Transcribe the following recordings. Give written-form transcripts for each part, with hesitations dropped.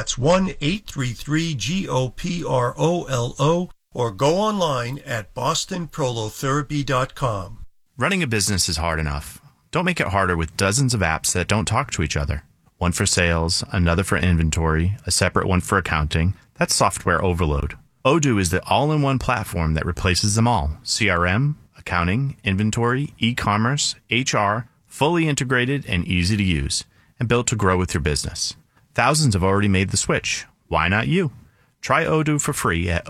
That's 1-833-GOPROLO, or go online at bostonprolotherapy.com. Running a business is hard enough. Don't make it harder with dozens of apps that don't talk to each other. One for sales, another for inventory, a separate one for accounting. That's software overload. Odoo is the all-in-one platform that replaces them all. CRM, accounting, inventory, e-commerce, HR, fully integrated and easy to use, and built to grow with your business. Thousands have already made the switch. Why not you? Try Odoo for free at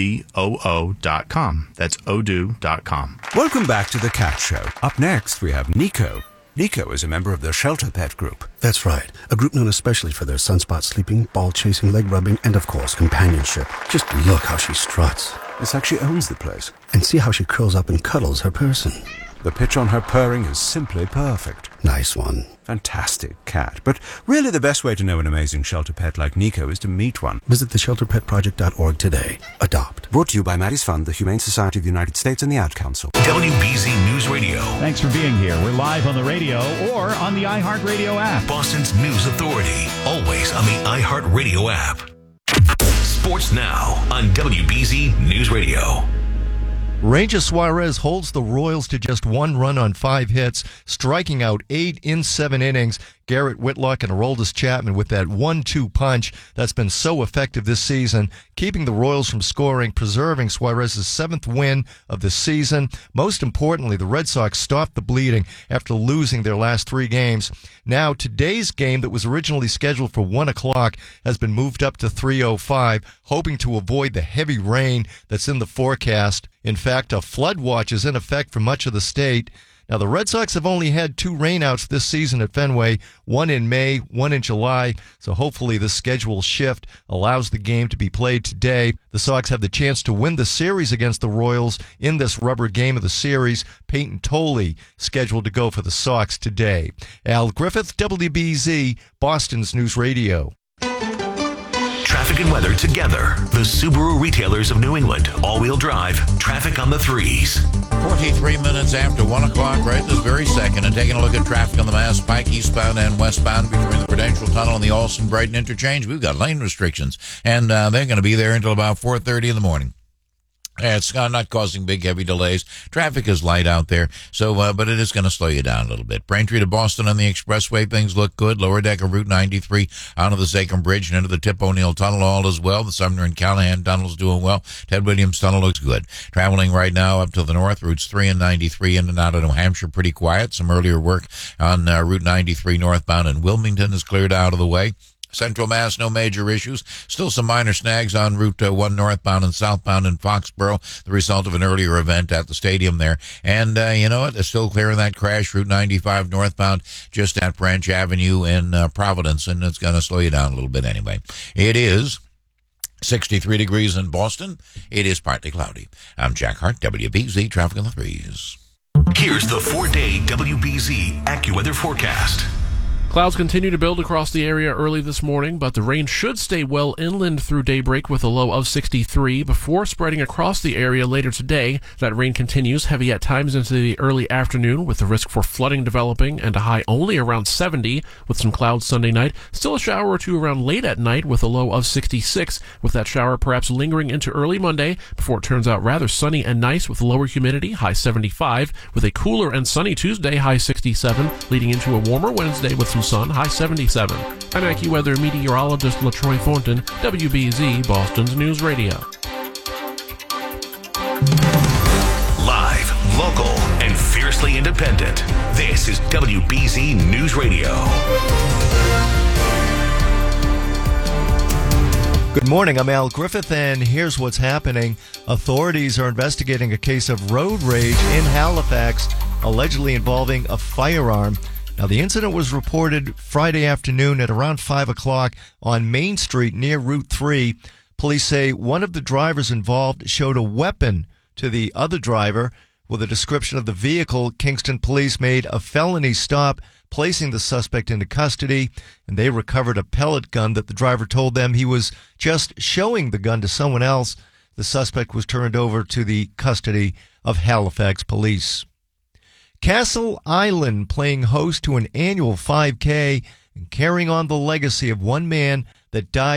odoo.com. That's odoo.com. Welcome back to The Cat Show. Up next, we have Nico. Nico is a member of the Shelter Pet Group. That's right. A group known especially for their sunspot sleeping, ball chasing, leg rubbing, and of course, companionship. Just look how she struts. It's like she owns the place. And see how she curls up and cuddles her person. The pitch on her purring is simply perfect. Nice one. Fantastic cat. But really the best way to know an amazing shelter pet like Nico is to meet one. Visit theshelterpetproject.org today. Adopt. Brought to you by Maddie's Fund, the Humane Society of the United States, and the Ad Council. WBZ News Radio. Thanks for being here. We're live on the radio or on the iHeartRadio app. Boston's News Authority. Always on the iHeartRadio app. Sports Now on WBZ News Radio. Ranger Suarez holds the Royals to just one run on 5 hits, striking out 8 in 7 innings. Garrett Whitlock and Aroldis Chapman with that 1-2 punch that's been so effective this season, keeping the Royals from scoring, preserving Suarez's 7th win of the season. Most importantly, the Red Sox stopped the bleeding after losing their last 3 games. Now, today's game that was originally scheduled for 1 o'clock has been moved up to 3:05, hoping to avoid the heavy rain that's in the forecast. In fact, a flood watch is in effect for much of the state. Now, the Red Sox have only had 2 rainouts this season at Fenway, one in May, one in July, so hopefully the schedule shift allows the game to be played today. The Sox have the chance to win the series against the Royals in this rubber game of the series. Peyton Tolley scheduled to go for the Sox today. Al Griffith, WBZ, Boston's News Radio. Traffic and weather together. The Subaru retailers of New England. All-wheel drive. Traffic on the 3s. 43 minutes after 1 o'clock right this very second, and taking a look at traffic on the Mass Pike eastbound and westbound between the Prudential Tunnel and the Olson-Brighton interchange. We've got lane restrictions, and they're going to be there until about 4:30 in the morning. It's not causing big, heavy delays. Traffic is light out there, so but it is going to slow you down a little bit. Braintree to Boston on the expressway, things look good. Lower deck of Route 93 onto the Zachem Bridge and into the Tip O'Neill Tunnel, all is well. The Sumner and Callahan Tunnel's doing well. Ted Williams Tunnel looks good. Traveling right now up to the north, Routes 3 and 93 in and out of New Hampshire, pretty quiet. Some earlier work on Route 93 northbound in Wilmington is cleared out of the way. Central Mass, no major issues. Still some minor snags on Route 1 northbound and southbound in Foxborough, the result of an earlier event at the stadium there. And you know what? They're still clearing that crash, Route 95 northbound, just at Branch Avenue in Providence, and it's going to slow you down a little bit anyway. It is 63 degrees in Boston. It is partly cloudy. I'm Jack Hart, WBZ, Traffic on the 3s. Here's the 4-day WBZ AccuWeather forecast. Clouds continue to build across the area early this morning, but the rain should stay well inland through daybreak with a low of 63 before spreading across the area later today. That rain continues heavy at times into the early afternoon with the risk for flooding developing and a high only around 70 with some clouds Sunday night. Still a shower or two around late at night with a low of 66 with that shower perhaps lingering into early Monday before it turns out rather sunny and nice with lower humidity, high 75, with a cooler and sunny Tuesday, high 67, leading into a warmer Wednesday with some sun, high 77. I'm AccuWeather meteorologist LaTroy Thornton, WBZ, Boston's News Radio. Live, local, and fiercely independent. This is WBZ News Radio. Good morning, I'm Al Griffith, and here's what's happening. Authorities are investigating a case of road rage in Halifax, allegedly involving a firearm. Now, the incident was reported Friday afternoon at around 5 o'clock on Main Street near Route 3. Police say one of the drivers involved showed a weapon to the other driver. With a description of the vehicle, Kingston police made a felony stop, placing the suspect into custody, and they recovered a pellet gun that the driver told them he was just showing the gun to someone else. The suspect was turned over to the custody of Halifax police. Castle Island playing host to an annual 5K and carrying on the legacy of one man that died